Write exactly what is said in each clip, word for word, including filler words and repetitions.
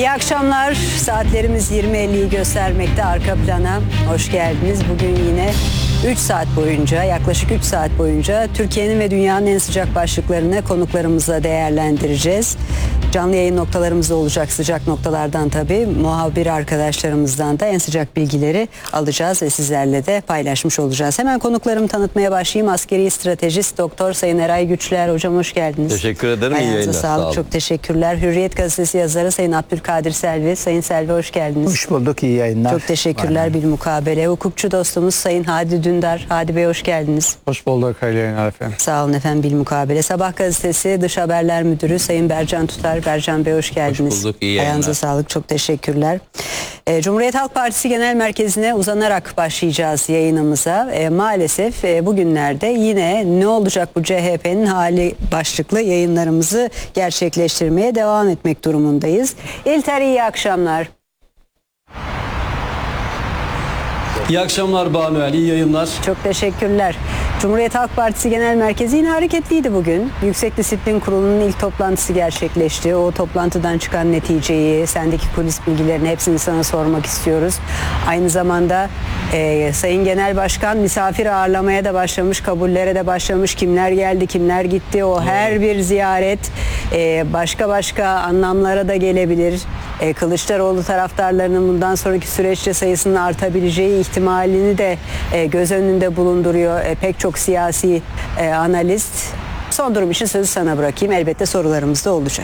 İyi akşamlar. Saatlerimiz yirmi elliyi göstermekte. Arka plana hoş geldiniz. Bugün yine üç saat boyunca, yaklaşık üç saat boyunca Türkiye'nin ve dünyanın en sıcak başlıklarını konuklarımızla değerlendireceğiz. Canlı yayın noktalarımız da olacak, sıcak noktalardan tabii. Muhabir arkadaşlarımızdan da en sıcak bilgileri alacağız ve sizlerle de paylaşmış olacağız. Hemen konuklarımı tanıtmaya başlayayım. Askeri stratejist Doktor Sayın Eray Güçler. Hocam hoş geldiniz. Teşekkür ederim. Ayağınıza İyi yayınlar. sağlık. Sağ Çok teşekkürler. Hürriyet Gazetesi yazarı Sayın Abdülkadir Selvi. Sayın Selvi hoş geldiniz. Hoş bulduk. İyi yayınlar. Çok teşekkürler bir mukabele. Hukukçu dostumuz Sayın Hadi Dündar. Hadi Bey hoş geldiniz. Hoş bulduk. Hayırlı yayınlar efendim. Sağ olun efendim bir mukabele. Sabah gazetesi Dış Haberler Müdürü Sayın Bercan Tutar. Bercan Bey hoş geldiniz. Hoş bulduk. İyi yayınlar. Ayağınıza sağlık. Çok teşekkürler. E, Cumhuriyet Halk Partisi Genel Merkezi'ne uzanarak başlayacağız yayınımıza. E, maalesef e, bugünlerde yine ne olacak bu C H P'nin hali başlıklı yayınlarımızı gerçekleştirmeye devam etmek durumundayız. İlter iyi akşamlar. İyi akşamlar Banuel, iyi yayınlar. Çok teşekkürler. Cumhuriyet Halk Partisi Genel Merkezi yine hareketliydi bugün. Yüksek Disiplin Kurulu'nun ilk toplantısı gerçekleşti. O toplantıdan çıkan neticeyi, sendeki kulis bilgilerini hepsini sana sormak istiyoruz. Aynı zamanda e, Sayın Genel Başkan misafir ağırlamaya da başlamış, kabullere de başlamış. Kimler geldi, kimler gitti. O her bir ziyaret e, başka başka anlamlara da gelebilir. E, Kılıçdaroğlu taraftarlarının bundan sonraki süreçte sayısının artabileceği ihtimalini de e, göz önünde bulunduruyor e, pek çok siyasi e, analist. Son durum için sözü sana bırakayım. Elbette sorularımız da olacak.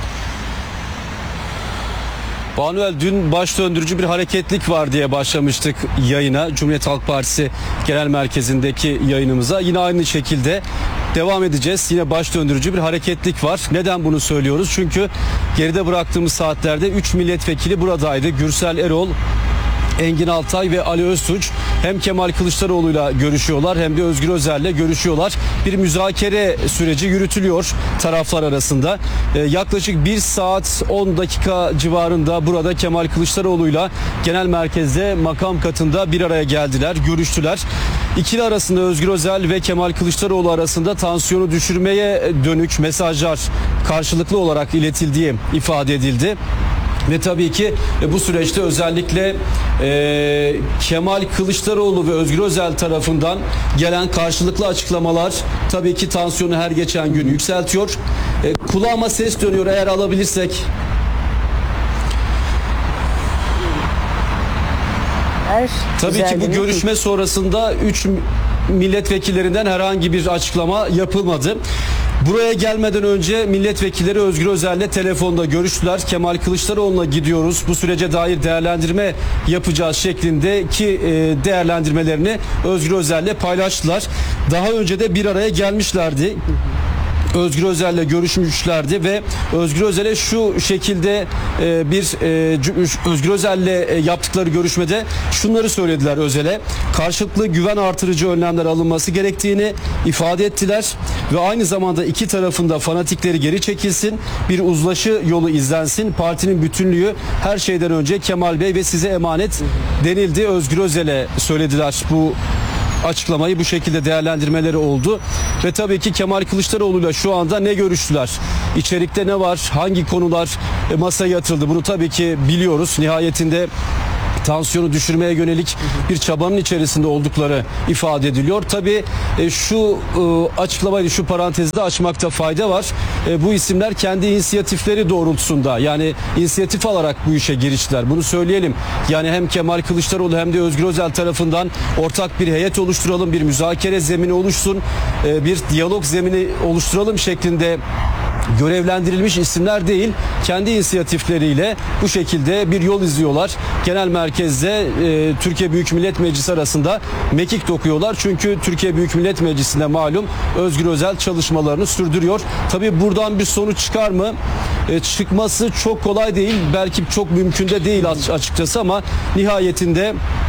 Banuel, dün baş döndürücü bir hareketlik var diye başlamıştık yayına. Cumhuriyet Halk Partisi Genel Merkezi'ndeki yayınımıza. Yine aynı şekilde devam edeceğiz. Yine baş döndürücü bir hareketlik var. Neden bunu söylüyoruz? Çünkü geride bıraktığımız saatlerde üç milletvekili buradaydı. Gürsel Erol, Engin Altay ve Ali Öztunç hem Kemal Kılıçdaroğlu'yla görüşüyorlar hem de Özgür Özel'le görüşüyorlar. Bir müzakere süreci yürütülüyor taraflar arasında. Ee, yaklaşık bir saat on dakika civarında burada Kemal Kılıçdaroğlu'yla genel merkezde makam katında bir araya geldiler, görüştüler. İkili arasında Özgür Özel ve Kemal Kılıçdaroğlu arasında tansiyonu düşürmeye dönük mesajlar karşılıklı olarak iletildiği ifade edildi. Ve tabii ki bu süreçte özellikle e, Kemal Kılıçdaroğlu ve Özgür Özel tarafından gelen karşılıklı açıklamalar tabii ki tansiyonu her geçen gün yükseltiyor. E, kulağıma ses dönüyor, eğer alabilirsek. Her Tabii ki bu görüşme sonrasında üç milletvekillerinden herhangi bir açıklama yapılmadı. Buraya gelmeden önce milletvekilleri Özgür Özel'le telefonda görüştüler. Kemal Kılıçdaroğlu'na gidiyoruz, bu sürece dair değerlendirme yapacağız şeklindeki değerlendirmelerini Özgür Özel'le paylaştılar. Daha önce de bir araya gelmişlerdi. Özgür Özel'le görüşmüşlerdi ve Özgür Özel'e şu şekilde e, bir e, Özgür Özel'le e, yaptıkları görüşmede şunları söylediler Özel'e. Karşılıklı güven artırıcı önlemler alınması gerektiğini ifade ettiler ve aynı zamanda iki tarafında fanatikleri geri çekilsin, bir uzlaşı yolu izlensin, partinin bütünlüğü her şeyden önce Kemal Bey ve size emanet denildi. Özgür Özel'e söylediler bu açıklamayı, bu şekilde değerlendirmeleri oldu. Ve tabii ki Kemal Kılıçdaroğlu'yla şu anda ne görüştüler? İçerikte ne var? Hangi konular masaya yatırıldı? Bunu tabii ki biliyoruz. Nihayetinde tansiyonu düşürmeye yönelik bir çabanın içerisinde oldukları ifade ediliyor. Tabii e, şu e, açıklamayı, şu parantezi de açmakta fayda var. E, bu isimler kendi inisiyatifleri doğrultusunda, yani inisiyatif alarak bu işe giriştiler. Bunu söyleyelim. Yani hem Kemal Kılıçdaroğlu hem de Özgür Özel tarafından ortak bir heyet oluşturalım, bir müzakere zemini oluşsun, e, bir diyalog zemini oluşturalım şeklinde görevlendirilmiş isimler değil, kendi inisiyatifleriyle bu şekilde bir yol izliyorlar. Genel merkezde e, Türkiye Büyük Millet Meclisi arasında mekik dokuyorlar. Çünkü Türkiye Büyük Millet Meclisi'nde malum Özgür Özel çalışmalarını sürdürüyor. Tabii buradan bir sonuç çıkar mı? E, çıkması çok kolay değil. Belki çok mümkün de değil açıkçası ama nihayetinde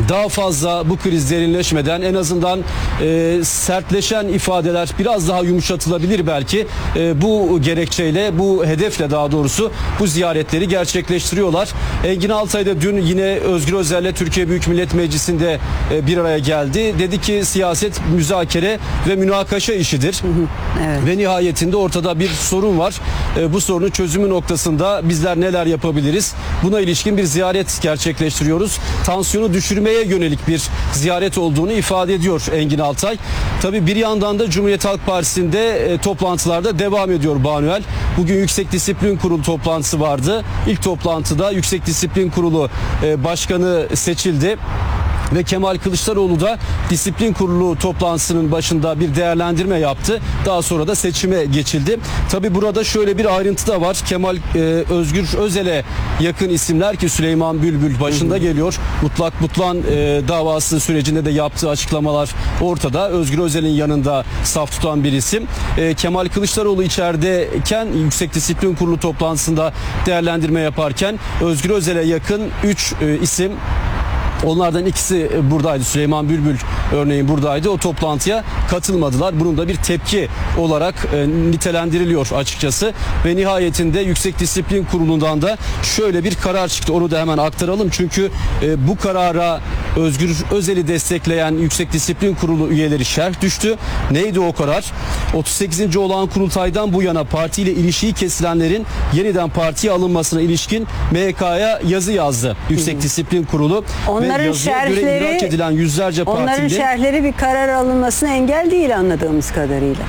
daha fazla bu kriz derinleşmeden en azından e, sertleşen ifadeler biraz daha yumuşatılabilir belki. E, bu gerekçeyle, bu hedefle daha doğrusu bu ziyaretleri gerçekleştiriyorlar. Engin Altay da dün yine Özgür Özel'le Türkiye Büyük Millet Meclisi'nde e, bir araya geldi. Dedi ki siyaset müzakere ve münakaşa işidir. Hı hı, evet. Ve nihayetinde ortada bir sorun var. E, bu sorunun çözümü noktasında bizler neler yapabiliriz? Buna ilişkin bir ziyaret gerçekleştiriyoruz. Tansiyonu düşürmeye yönelik bir ziyaret olduğunu ifade ediyor Engin Altay. Tabii bir yandan da Cumhuriyet Halk Partisi'nde e, toplantılarda devam ediyor Banuel. Bugün Yüksek Disiplin Kurulu toplantısı vardı. İlk toplantıda Yüksek Disiplin Kurulu e, Başkanı seçildi. Ve Kemal Kılıçdaroğlu da disiplin kurulu toplantısının başında bir değerlendirme yaptı. Daha sonra da seçime geçildi. Tabi burada şöyle bir ayrıntı da var. Kemal e, Özgür Özel'e yakın isimler ki Süleyman Bülbül başında geliyor. Mutlak Mutlan e, davası sürecinde de yaptığı açıklamalar ortada. Özgür Özel'in yanında saf tutan bir isim. E, Kemal Kılıçdaroğlu içerideyken Yüksek Disiplin Kurulu toplantısında değerlendirme yaparken Özgür Özel'e yakın üç e, isim, onlardan ikisi buradaydı. Süleyman Bülbül örneğin buradaydı. O toplantıya katılmadılar. Bunun da bir tepki olarak e, nitelendiriliyor açıkçası. Ve nihayetinde Yüksek Disiplin Kurulu'ndan da şöyle bir karar çıktı. Onu da hemen aktaralım. Çünkü e, bu karara Özgür Özel'i destekleyen Yüksek Disiplin Kurulu üyeleri şerh düştü. Neydi o karar? otuz sekizinci olağan kurultaydan bu yana partiyle ilişiği kesilenlerin yeniden partiye alınmasına ilişkin M H K'ya yazı yazdı Yüksek hmm. Disiplin Kurulu. Onların Ve yazıya göre ihraç edilen yüzlerce partili... Onların şerhleri bir karar alınmasına engel değil anladığımız kadarıyla.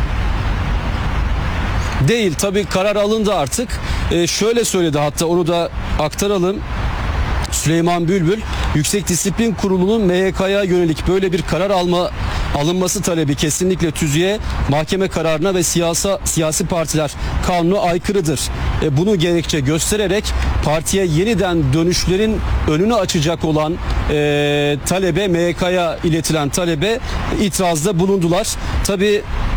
Değil. Tabii karar alındı artık. Ee, şöyle söyledi, hatta onu da aktaralım. Süleyman Bülbül, Yüksek Disiplin Kurulu'nun M H K'ya yönelik böyle bir karar alma alınması talebi kesinlikle tüzüğe, mahkeme kararına ve siyasa, siyasi partiler kanuna aykırıdır. E, bunu gerekçe göstererek partiye yeniden dönüşlerin önünü açacak olan e, talebe, M H K'ya iletilen talebe itirazda bulundular. Tabii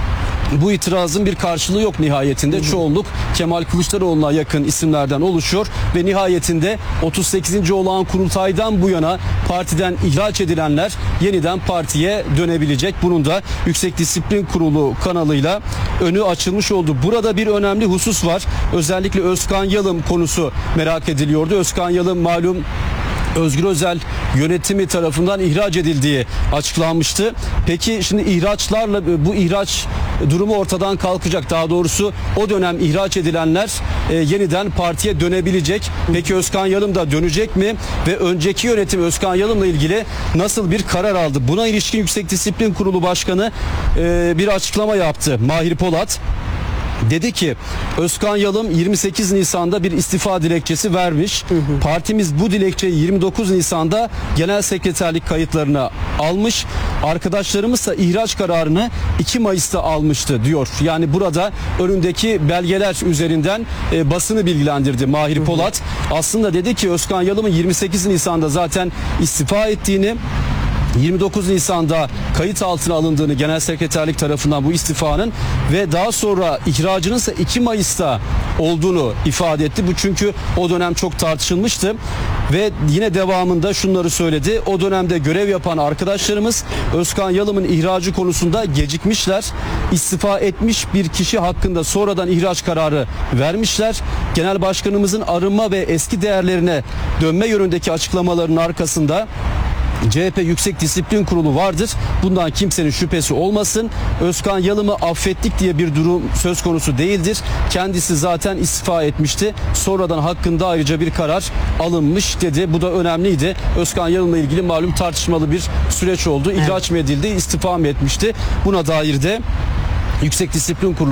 bu itirazın bir karşılığı yok nihayetinde. Hı hı. Çoğunluk Kemal Kılıçdaroğlu'na yakın isimlerden oluşuyor ve nihayetinde otuz sekizinci olağan kurultaydan bu yana partiden ihraç edilenler yeniden partiye dönebilecek. Bunun da Yüksek Disiplin Kurulu kanalıyla önü açılmış oldu. Burada bir önemli husus var. Özellikle Özkan Yalım konusu merak ediliyordu. Özkan Yalım malum Özgür Özel yönetimi tarafından ihraç edildiği açıklanmıştı. Peki şimdi ihraçlarla bu ihraç durumu ortadan kalkacak. Daha doğrusu o dönem ihraç edilenler e, yeniden partiye dönebilecek. Peki Özkan Yalım da dönecek mi? Ve önceki yönetim Özkan Yalım'la ilgili nasıl bir karar aldı? Buna ilişkin Yüksek Disiplin Kurulu Başkanı e, bir açıklama yaptı. Mahir Polat dedi ki Özkan Yalım yirmi sekiz Nisan'da bir istifa dilekçesi vermiş. Hı hı. Partimiz bu dilekçeyi yirmi dokuz Nisan'da genel sekreterlik kayıtlarına almış. Arkadaşlarımız da ihraç kararını iki Mayıs'ta almıştı diyor. Yani burada önündeki belgeler üzerinden e, basını bilgilendirdi Mahir Polat. Hı hı. Aslında dedi ki Özkan Yalım'ın yirmi sekiz Nisan'da zaten istifa ettiğini, yirmi dokuz Nisan'da kayıt altına alındığını genel sekreterlik tarafından bu istifanın ve daha sonra ihracının ise iki Mayıs'ta olduğunu ifade etti. Bu çünkü o dönem çok tartışılmıştı ve yine devamında şunları söyledi. O dönemde görev yapan arkadaşlarımız Özkan Yalım'ın ihracı konusunda gecikmişler. İstifa etmiş bir kişi hakkında sonradan ihraç kararı vermişler. Genel başkanımızın arınma ve eski değerlerine dönme yönündeki açıklamalarının arkasında C H P Yüksek Disiplin Kurulu vardır. Bundan kimsenin şüphesi olmasın. Özkan Yalım'ı affettik diye bir durum söz konusu değildir. Kendisi zaten istifa etmişti. Sonradan hakkında ayrıca bir karar alınmış dedi. Bu da önemliydi. Özkan Yalım'la ilgili malum tartışmalı bir süreç oldu. İhraç mı edildi, istifa mı etmişti? Buna dair de Yüksek Disiplin Kurulu